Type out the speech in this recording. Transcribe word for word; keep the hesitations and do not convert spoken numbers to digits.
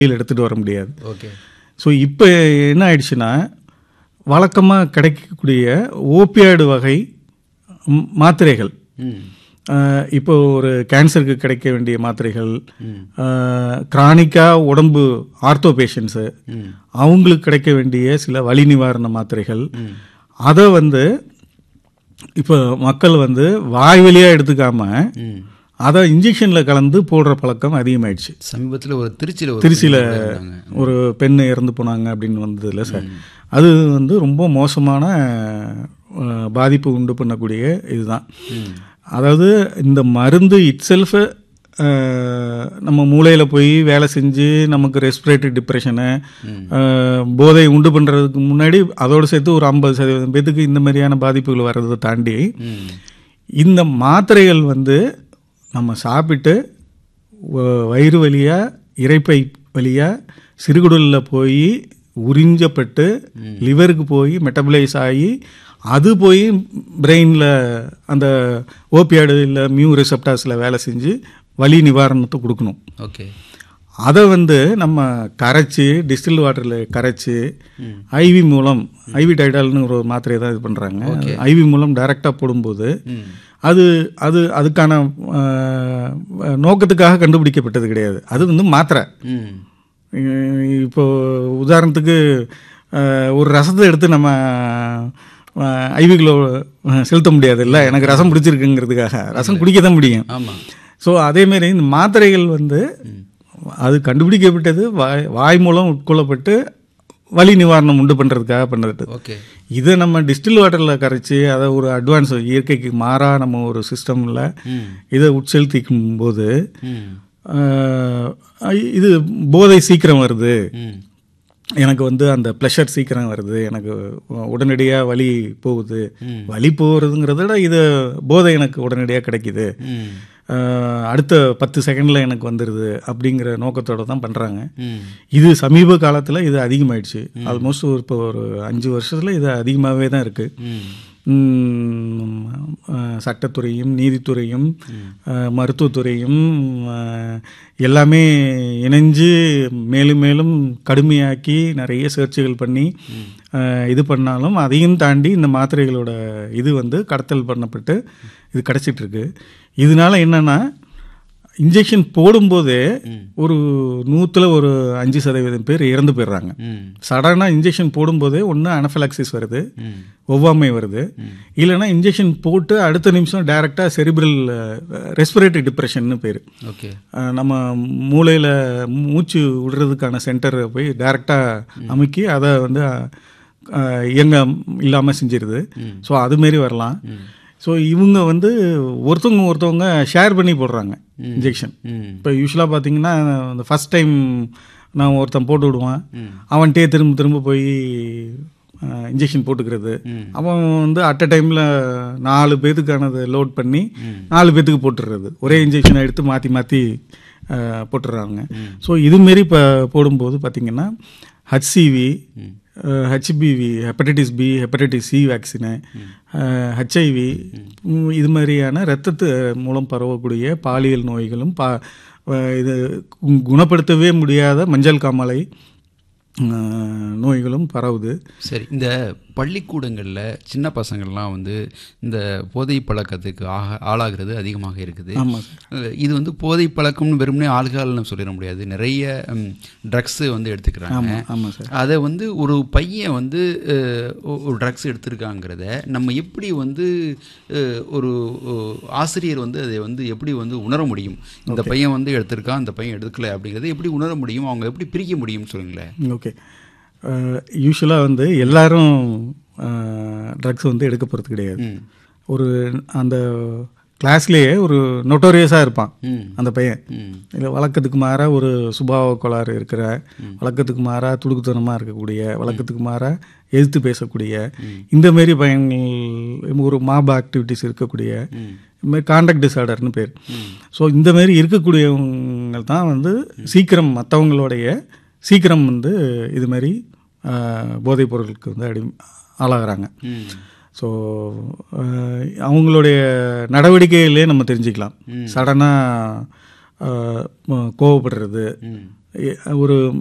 எடுத்துகிட்டு வர முடியாது. ஓகே. ஸோ இப்போ என்ன ஆயிடுச்சுன்னா, வழக்கமாக கிடைக்கக்கூடிய ஓபியாய்டு வகை ம், மாத்திரைகள், ம் அஹ், இப்போ ஒரு கேன்சருக்கு கிடைக்க வேண்டிய மாத்திரைகள், கிரானிக்காக உடம்பு ஆர்த்தோ பேஷண்ட்ஸு ம் அவங்களுக்கு கிடைக்க வேண்டிய சில வலி நிவாரண மாத்திரைகள், ம் அதை வந்து இப்போ மக்கள் வந்து வாய் வழியாக எடுத்துக்காம ம் அதை இன்ஜெக்ஷனில் கலந்து போடுற பழக்கம் அதிகமாயிடுச்சு. சமீபத்தில் ஒரு திருச்சியில் ஒரு திருச்சியில் பெண் கூட இருந்தாங்க. ஒரு பெண் இறந்து போனாங்க அப்படின்னு வந்ததில்ல சார். அது வந்து ரொம்ப மோசமான அஹ், பாதிப்பு உண்டு பண்ணக்கூடிய இதுதான். ம் அதாவது இந்த மருந்து இட் செல்ஃபு நம்ம மூளையில் போய் வேலை செஞ்சு நமக்கு ரெஸ்பிரேட்டரி டிப்ரெஷனு, போதை உண்டு பண்ணுறதுக்கு முன்னாடி அதோடு சேர்த்து ஒரு ஐம்பது சதவீதம் பேத்துக்கு இந்த மாதிரியான பாதிப்புகள் வர்றதை தாண்டி ம் இந்த மாத்திரைகள் வந்து நம்ம சாப்பிட்டு வ- வயிறு வழியாக இரைப்பை வழியாக சிறுகுடலில் போய் உறிஞ்சப்பட்டு லிவருக்கு போய் மெட்டபலைஸ் ஆகி அது போய் பிரெயினில் அந்த ஓபியாய்டு இல்லை மியூ ரிசெப்டார்ஸில் வேலை செஞ்சு வலி நிவாரணத்தை கொடுக்கணும். ஓகே. அதை வந்து நம்ம கரைச்சி டிஸ்டில் வாட்டரில் கரைச்சி ஐவி மூலம், ஐவி டைடால்னு ஒரு மாத்திரையை தான் இது பண்ணுறாங்க. ஐவி மூலம் டைரெக்டாக போடும்போது ம் அது அது அதுக்கான அஹ், நோக்கத்துக்காக கண்டுபிடிக்கப்பட்டது கிடையாது. அது வந்து மாத்திரை. ம் இப்போ உதாரணத்துக்கு அஹ், ஒரு ரசத்தை எடுத்து நம்ம ஐவிக்குள்ள செலுத்த முடியாது இல்லை, எனக்கு ரசம் பிடிச்சிருக்குங்கிறதுக்காக ரசம் குடிக்க தான் முடியும். ஆமாம். ஸோ அதேமாரி இந்த மாத்திரைகள் வந்து அது கண்டுபிடிக்கப்பட்டது வாய் வாய் மூலம் உட்கொள்ளப்பட்டு வலி நிவாரணம் உண்டு பண்ணுறதுக்காக பண்ணுறது. ஓகே. இதை நம்ம டிஸ்டில் வாட்டரில் கரைச்சி அதை ஒரு அட்வான்ஸ் இயற்கைக்கு மாறாக நம்ம ஒரு சிஸ்டமில் ம் இதை உட்செலுத்திக்கும் போது ம் ஆஹ், இது போதை சீக்கிரம் வருது, ம் எனக்கு வந்து அந்த ப்ளஷர் சீக்கிரம் வருது, எனக்கு உடனடியாக வலி போகுது. வலி போகிறதுங்கிறத விட இது போதை எனக்கு உடனடியாக கிடைக்குது, ம் ஆஹ், அடுத்த பத்து செகண்டில் எனக்கு வந்துடுது அப்படிங்கிற நோக்கத்தோடு தான் பண்ணுறாங்க. ம் இது சமீப காலத்தில் இது அதிகமாயிடுச்சு. ஆல்மோஸ்ட் ஒரு இப்போ ஒரு அஞ்சு வருஷத்தில் இது அதிகமாகவே தான் இருக்குது. ம் ம், அஹ், சட்டத்துறையும் நீதித்துறையும் அஹ், மருத்துவத்துறையும் அஹ், எல்லாமே இணைஞ்சு மேலும் மேலும் கடுமையாக்கி நிறைய சர்ச்சைகள் பண்ணி அஹ், இது பண்ணாலும் அதையும் தாண்டி இந்த மாத்திரைகளோட இது வந்து கடத்தல் பண்ணப்பட்டு இது கிடச்சிட்டு இருக்கு. இதனால என்னன்னா, இன்ஜெக்ஷன் போடும்போதே ஒரு நூற்றுல ஒரு அஞ்சு சதவீதம் பேர் இறந்து போயிடுறாங்க. ம் சடனாக இன்ஜெக்ஷன் போடும்போதே ஒன்று அனஃபிலாக்சிஸ் வருது, ம் ஒவ்வாமை வருது, இல்லைன்னா இன்ஜெக்ஷன் போட்டு அடுத்த நிமிஷம் டைரெக்டாக செரிப்ரல் ரெஸ்பிரேட்டரி டிப்ரெஷன்னு பேர். ஓகே. நம்ம மூளையில் மூச்சு விடுறதுக்கான சென்டரை போய் டைரெக்டாக அமுக்கி அதை வந்து அஹ், இயங்க இல்லாமல் செஞ்சிருது. ஸோ அதுமாரி வரலாம். ஸோ இவங்க வந்து ஒருத்தவங்க ஒருத்தவங்க ஷேர் பண்ணி போடுறாங்க இன்ஜெக்ஷன். ம் இப்போ யூஸ்வலாக பார்த்தீங்கன்னா அந்த ஃபஸ்ட் டைம் நான் ஒருத்தன் போட்டு விடுவான், ம் அவன்கிட்டே திரும்ப திரும்ப போய் இன்ஜெக்ஷன் போட்டுக்கிறது. அவன் வந்து அட் அ டைமில் நாலு பேத்துக்கானதை லோட் பண்ணி நாலு பேத்துக்கு போட்டுடுறது, ஒரே இன்ஜெக்ஷனை எடுத்து மாற்றி மாற்றி போட்டுடுறாங்க. ஸோ இதுமாரி இப்போ போடும்போது பார்த்திங்கன்னா ஹச்சிவி, HPV, hepatitis B, hepatitis C vaccine, HIV, இது மாதிரியான இரத்தத்து மூலம் பரவக்கூடிய பாலியல் நோய்களும் பா இது குணப்படுத்தவே முடியாத மஞ்சள் காமாலை நோய்களும் பரவுது. சரி. இந்த பள்ளிக்கூடங்களில் சின்ன பசங்கள்லாம் வந்து இந்த போதை பழக்கத்துக்கு ஆக ஆளாகிறது அதிகமாக இருக்குது. ஆமாம். இது வந்து போதை பழக்கம்னு வெறுமனே ஆள்கால்னு சொல்லிட முடியாது. நிறைய ட்ரக்ஸு வந்து எடுத்துக்கிறாங்க. ஆமாம் ஆமாம் சார். அதை வந்து ஒரு பையன் வந்து ஒரு ட்ரக்ஸ் எடுத்திருக்காங்கிறத நம்ம எப்படி வந்து ஒரு ஆசிரியர் வந்து அதை வந்து எப்படி வந்து உணர முடியும்? இந்த பையன் வந்து எடுத்திருக்கான், இந்த பையன் எடுக்கலை அப்படிங்கிறத எப்படி உணர முடியும்? அவங்க எப்படி பிரிக்க முடியும்னு சொல்லுங்களேன். ஓகே. யூஸ்வலாக வந்து எல்லாரும் ட்ரக்ஸ் வந்து எடுக்க போகிறது கிடையாது. ஒரு அந்த கிளாஸ்லேயே ஒரு நொட்டோரியஸாக இருப்பான் அந்த பையன். இல்லை வழக்கத்துக்கு மாறாக ஒரு சுபாவ கோளாறு இருக்கிற, வழக்கத்துக்கு மாறாக துடுக்குத்தனமாக இருக்கக்கூடிய, வழக்கத்துக்கு மாறாக எதிர்த்து பேசக்கூடிய இந்த மாரி பையன்கள், ஒரு மாப் ஆக்டிவிட்டிஸ் இருக்கக்கூடிய, இதுமாதிரி கான்டாக்ட் டிஸார்டர்னு பேர். ஸோ இந்த மாதிரி இருக்கக்கூடியவங்க தான் வந்து சீக்கிரம் மற்றவங்களுடைய சீக்கிரம் வந்து இது மாதிரி போதைப் பொருளுக்கு வந்து அடி ஆளாகிறாங்க. ஸோ அவங்களுடைய நடவடிக்கைகளே நம்ம தெரிஞ்சுக்கலாம். சடனாக கோவப்படுறது, ஒரு